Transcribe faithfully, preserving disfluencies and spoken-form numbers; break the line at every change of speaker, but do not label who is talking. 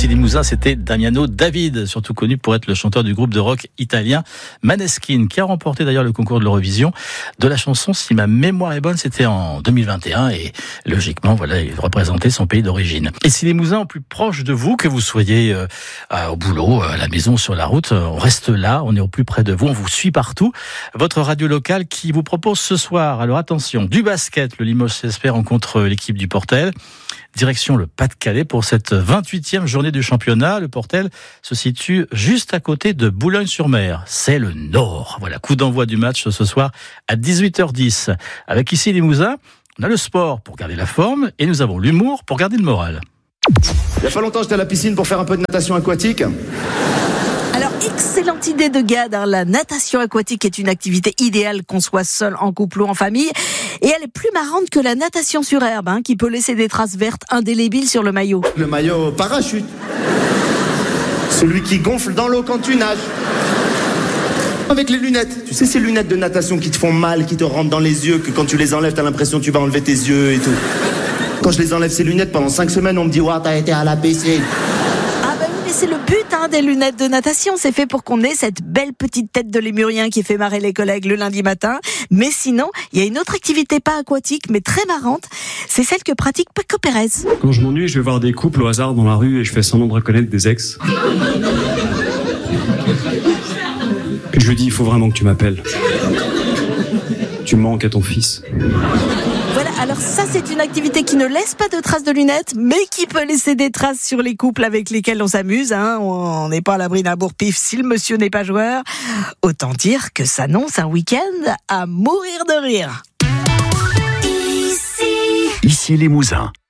Ici Limousin, c'était Damiano David, surtout connu pour être le chanteur du groupe de rock italien Maneskin, qui a remporté d'ailleurs le concours de l'Eurovision de la chanson. Si ma mémoire est bonne, c'était en deux mille vingt et un et logiquement, voilà, il représentait son pays d'origine. Et si Limousin au plus proche de vous, que vous soyez euh, au boulot, à la maison, sur la route, on reste là, on est au plus près de vous, on vous suit partout. Votre radio locale qui vous propose ce soir, alors attention, du basket, le Limoges C S P rencontre l'équipe du Portel. Direction le Pas-de-Calais pour cette vingt-huitième journée du championnat. Le Portel se situe juste à côté de Boulogne-sur-Mer. C'est le Nord. Voilà, coup d'envoi du match ce soir à dix-huit heures dix. Avec ici Limousin, on a le sport pour garder la forme et nous avons l'humour pour garder le moral.
Il n'y a pas longtemps, j'étais à la piscine pour faire un peu de natation aquatique.
Alors, excellente idée de Gad, hein. La natation aquatique est une activité idéale qu'on soit seul, en couple ou en famille. Et elle est plus marrante que la natation sur herbe, hein, qui peut laisser des traces vertes indélébiles sur le maillot.
Le maillot parachute. Celui qui gonfle dans l'eau quand tu nages. Avec les lunettes. Tu sais, ces lunettes de natation qui te font mal, qui te rentrent dans les yeux, que quand tu les enlèves, t'as l'impression que tu vas enlever tes yeux et tout. Quand je les enlève, ces lunettes, pendant cinq semaines, on me dit « Ouah, t'as été à la piscine ».
C'est le but hein, des lunettes de natation, c'est fait pour qu'on ait cette belle petite tête de lémurien qui fait marrer les collègues le lundi matin. Mais sinon, il y a une autre activité pas aquatique mais très marrante, c'est celle que pratique Paco Pérez.
Quand je m'ennuie, je vais voir des couples au hasard dans la rue et je fais semblant de reconnaître des ex. Et je lui dis, il faut vraiment que tu m'appelles. Tu manques à ton fils.
Voilà, alors ça c'est une activité qui ne laisse pas de traces de lunettes, mais qui peut laisser des traces sur les couples avec lesquels on s'amuse. Hein. On n'est pas à l'abri d'un bourre-pif si le monsieur n'est pas joueur. Autant dire que ça annonce un week-end à mourir de rire.
Ici, Ici Limousin.